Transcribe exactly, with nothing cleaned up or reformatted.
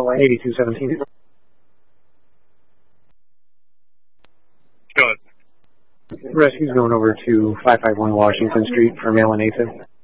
eighty-two seventeen. Go ahead. Rescue's going over to five five one Washington Street for mail and A Fib.